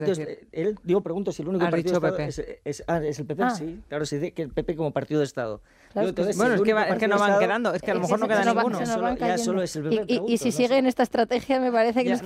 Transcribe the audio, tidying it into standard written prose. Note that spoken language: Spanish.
Entonces, él, pregunto si el único Has partido dicho de Estado PP. es el PP, sí. Claro, se dice que el PP como partido de Estado. Claro, Entonces, Bueno, si el es que, único es que partido no de van Estado- quedando, es que a lo Es mejor que no se queda nos van- ninguno. se nos van Ya solo cayendo. es el PP, Y pregunto, si no sé. siguen esta estrategia, me parece que